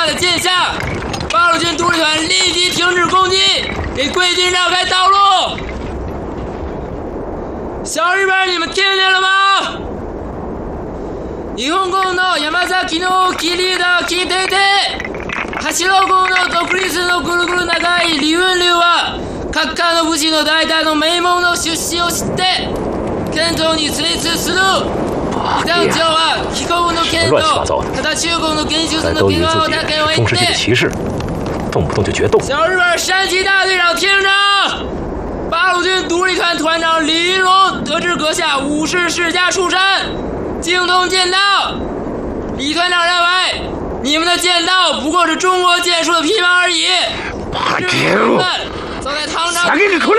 的剑下，八路军独立团立即停止攻击，给贵军让开道路。小日本，你们听见了吗？日本軍の山崎の切りだ聞いていて、八郎軍の独立のぐるぐる長い李雲流は各界の武士の代々の名門の出資を知って剣道に精通する。李団長は非国の剣道、ただ中国の芸術の技能だけを得て。 歧视，动不动就决斗。 小日本山崎大队长听着，八路军独立团团长李云龙得知阁下武士世家出身，精通剑道。李团长认为你们的剑道不过是中国剑术的批判而已。 八戒， 走在唐朝。